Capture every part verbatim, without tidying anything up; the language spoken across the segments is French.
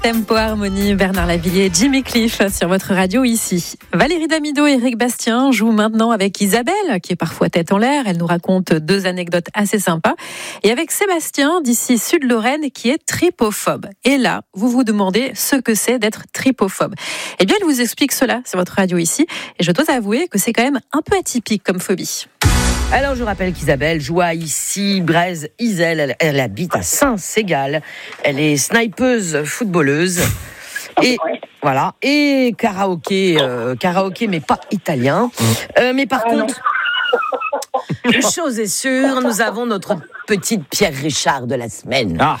Tempo Harmonie, Bernard Lavilliers, Jimmy Cliff sur votre radio ici. Valérie Damido et Eric Bastien jouent maintenant avec Isabelle, qui est parfois tête en l'air. Elle nous raconte deux anecdotes assez sympas. Et avec Sébastien, d'ici Sud-Lorraine, qui est tripophobe. Et là, vous vous demandez ce que c'est d'être tripophobe. Eh bien, elle vous explique cela sur votre radio ici. Et je dois avouer que c'est quand même un peu atypique comme phobie. Alors, je rappelle qu'Isabelle joue à ici, Braise, Iselle. Elle, elle habite à Saint-Ségal. Elle est snipeuse, footballeuse. Et voilà. Et karaoké, euh, karaoké, mais pas italien. Euh, mais par contre, une chose est sûre, nous avons notre petite Pierre Richard de la semaine. Ah.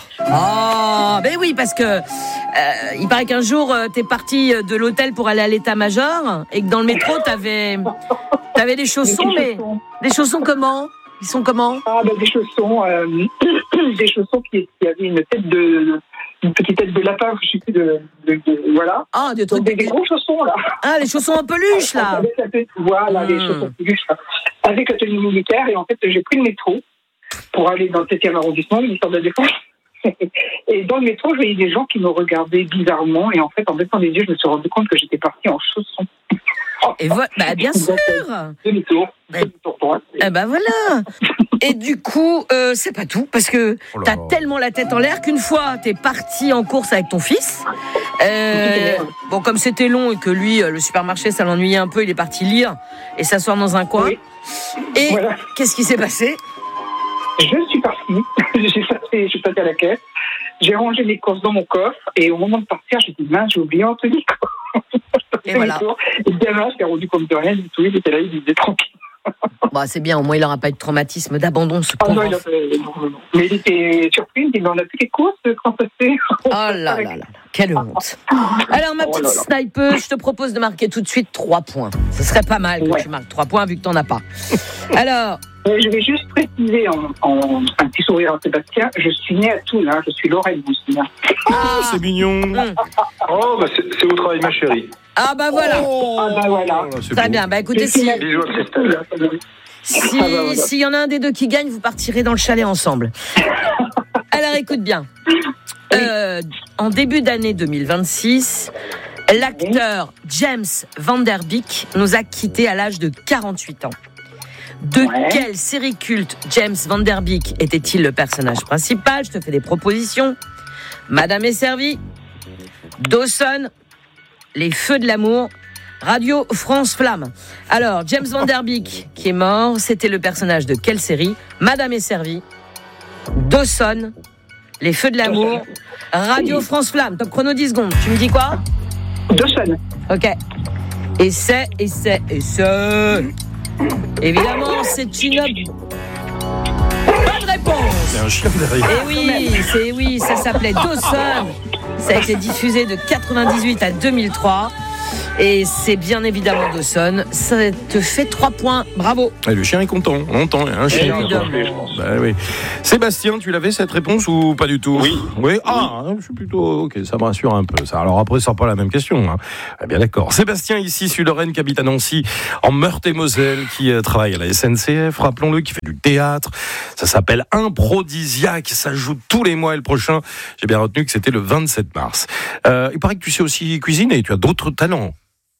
Oh, ben oui, parce que euh, il paraît qu'un jour, euh, t'es parti de l'hôtel pour aller à l'état-major et que dans le métro, t'avais, t'avais des chaussons, des mais chaussons. des chaussons comment ? Ils sont comment ? Ah, bah, des chaussons, euh, des chaussons qui, qui avaient une tête de, une petite tête de lapin, je sais plus de, de, de voilà. Ah, des trucs, Donc, des, des gros chaussons là. ah, les chaussons en peluche là. Avec la tête, voilà, Mmh. les chaussons de peluche, là. Avec la tenue militaire, et en fait, j'ai pris le métro pour aller dans le septième arrondissement, l'histoire de la Défense. Et dans le métro, je voyais des gens qui me regardaient bizarrement, et en fait, en baissant les yeux, je me suis rendu compte que j'étais partie en chaussons. Et voilà, bah, bien sûr. Demi-tour, Mais- demi-tour droite. Eh ben voilà. Et du coup, euh, c'est pas tout, parce que Oh là t'as là. tellement la tête en l'air qu'une fois, t'es parti en course avec ton fils. Euh, bon, comme c'était long et que lui, euh, le supermarché, ça l'ennuyait un peu, il est parti lire et s'asseoir dans un coin. Oui. Et Voilà. qu'est-ce qui s'est passé ? Je suis partie, j'ai passé, je suis passée à la caisse, j'ai rangé mes courses dans mon coffre, et au moment de partir, j'ai dit, mince, j'ai oublié Anthony. Et voilà. Et le gamin s'est rendu compte de rien du tout, il était là, il disait tranquille. Bah, c'est bien, au moins il n'aura pas eu de traumatisme, d'abandon, ce Ah pauvre non, il a enfant. fait, non, non, non. Mais il était surpris, il dit, mais on a plus les courses, quand ça se fait. Oh là là là, quelle honte. Alors ma Oh petite là là. snipeuse, je te propose de marquer tout de suite trois points. Ce serait pas mal que Ouais. tu marques trois points vu que t'en as pas. Alors, Et je vais juste préciser en, en un petit sourire à Sébastien, je suis née à Toul, hein, je suis Lorraine, vous aussi. Hein. Ah, c'est mignon. hum. Oh, bah c'est, c'est au travail, ma chérie. ah bah voilà. Oh, Ah bah voilà. là, c'est Très beau. bien, bah écoutez, Je suis si née à Bisous à Toul, Christelle. hein, ça va. si Ah bah voilà. s'il y en a un des deux qui gagne, vous partirez dans le chalet ensemble. Alors écoute bien. Euh, en début d'année deux mille vingt-six, l'acteur James Van Der Beek nous a quittés à l'âge de quarante-huit ans. De Ouais. quelle série culte James Van Der Beek était-il le personnage principal ? Je te fais des propositions. Madame est servie, Dawson, Les Feux de l'amour, Radio France Flamme. Alors, James Van Der Beek, qui est mort, c'était le personnage de quelle série ? Madame est servie, Dawson, Les Feux de l'amour, Radio France Flamme. Top chrono dix secondes. Tu me dis quoi ? Dawson. Ok. Et c'est, et c'est, et c'est... Évidemment, c'est une... Bonne réponse. Il y a un chien derrière. Et oui, c'est oui, ça s'appelait Dawson. Ça a été diffusé de quatre-vingt-dix-huit à deux mille trois. Et c'est bien évidemment Dawson. Ça te fait trois points. Bravo. Et le chien est content. On entend, il y a un chien. Évidemment. Je pense. Bah oui. Sébastien, tu l'avais cette réponse ou pas du tout ? Oui. Oui. Ah, je suis plutôt ok. Ça me rassure un peu. Ça. Alors après, ce sera pas la même question. Hein. Eh bien d'accord. Sébastien ici, Sud-Lorraine, qui habite à Nancy, en Meurthe-et-Moselle, qui euh, travaille à la S N C F. Rappelons-le, qui fait du théâtre. Ça s'appelle Improdisiaque. Ça joue tous les mois. Et le prochain, j'ai bien retenu que c'était le vingt-sept mars. Euh, il paraît que tu sais aussi cuisiner. Tu as d'autres talents.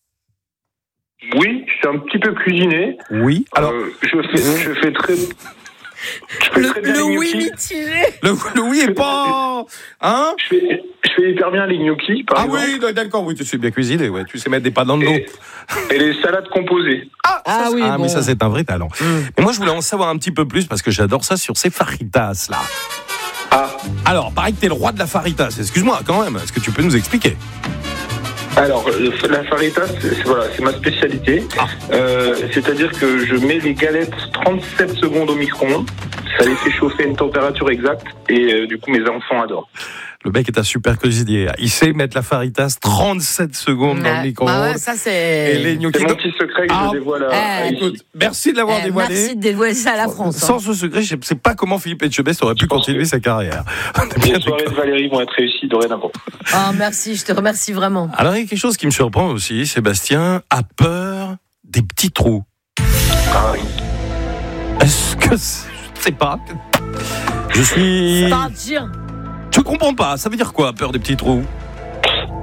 Oui, je sais un petit peu cuisiner. Oui. Alors. Euh, je, fais, je fais très. Je fais Le, très bien le les oui gnocchis. mitigé. Le, le oui est pas. Hein? Je fais, je fais hyper bien les gnocchis, par Ah exemple. oui, d'accord, oui, tu sais bien cuisiner, ouais. Tu sais mettre des pâtes dans le dos. Et, et les salades composées. Ah, Ah ça, oui, ah bon. mais ça c'est un vrai talent. Mm. Mais moi je voulais en savoir un petit peu plus parce que j'adore ça sur ces faritas là. Ah, Alors, pareil que t'es le roi de la faritas. Excuse-moi quand même. Est-ce que tu peux nous expliquer? alors, euh, la farita, c'est, c'est- voilà, c'est ma spécialité. Ah. Euh, c'est-à-dire que je mets les galettes trente-sept secondes au micro-ondes. Ça les fait chauffer à une température exacte. Et euh, du coup, mes enfants adorent. Le mec est un super cuisinier. Il sait mettre la faritas trente-sept secondes dans le Ah, micro-ondes. bah ouais, ça Et les c'est... gnocchis. C'est mon petit secret que Ah. je dévoile à, Eh, à ici. Écoute, merci de l'avoir Eh, dévoilé. merci de dévoiler ça à la France. Sans hein. ce secret, je ne sais pas comment Philippe Etchebest aurait pu Je pense continuer que- sa carrière. On est bien Les soirées de d'accord. Valérie vont être réussies dorénavant. Ah, merci, je te remercie vraiment. Alors, il y a quelque chose qui me surprend aussi. Sébastien a peur des petits trous. Ah oui. Est-ce que c'est... Je sais pas. Je suis... Pas dire. Je comprends pas. Ça veut dire quoi, peur des petits trous?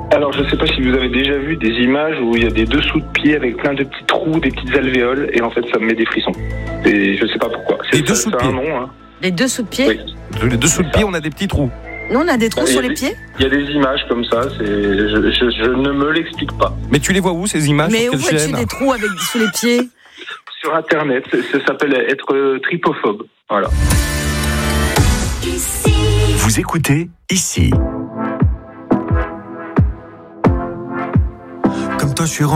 Alors, je ne sais pas si vous avez déjà vu des images où il y a des dessous de pieds avec plein de petits trous, des petites alvéoles, et en fait, ça me met des frissons. Et je ne sais pas pourquoi. Les C'est, dessous ça, de c'est pieds. un nom, hein. Les dessous de pied. Oui. Les dessous de pied, on a des petits trous. Nous, on a des trous Il y a sur les des- pieds. Il y a des images comme ça, c'est, je, je, je ne me l'explique pas. Mais tu les vois où, ces images? Mais Sur où quelle vois-tu chaîne? des trous avec sous les pieds? Sur Internet, ça s'appelle être euh, tripophobe. Voilà. Vous écoutez ici. Comme toi, je suis